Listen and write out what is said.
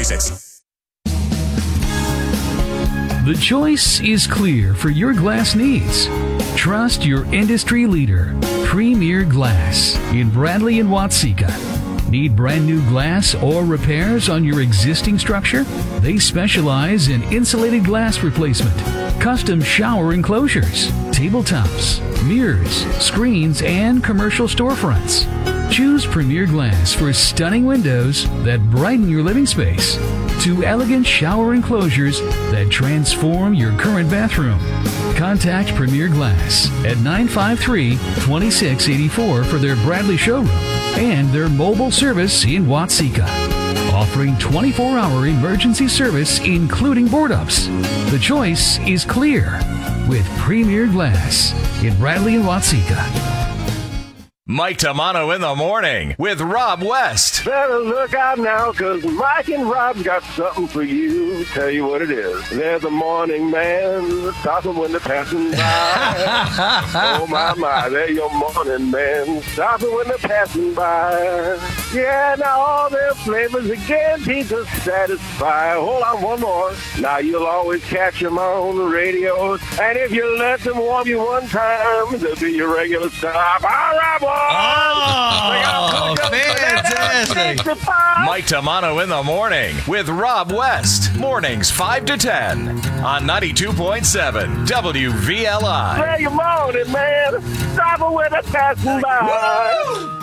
36. The choice is clear for your glass needs. Trust your industry leader, Premier Glass, in Bradley and Watseka. Need brand new glass or repairs on your existing structure? They specialize in insulated glass replacement, custom shower enclosures, tabletops, mirrors, screens, and commercial storefronts. Choose Premier Glass for stunning windows that brighten your living space, to elegant shower enclosures that transform your current bathroom. Contact Premier Glass at 953-2684 for their Bradley showroom and their mobile service in Watseka, offering 24-hour emergency service including board-ups. The choice is clear with Premier Glass in Bradley and Watseka. Mike Tamano in the morning with Rob West. Better look out now, because Mike and Rob got something for you. Tell you what it is. They're the morning man. Stop them when they're passing by. Oh, my, they're your morning man. Stop them when they're passing by. Yeah, now all their flavors again, to satisfy. Hold on, one more. Now you'll always catch them on the radio. And if you let them warm you one time, they'll be your regular stop. All right, boy. Oh, fantastic. Mike Tamano in the morning with Rob West. Mornings 5 to 10 on 92.7 WVLI. Hey, your morning, man. Stop it when they're passing by.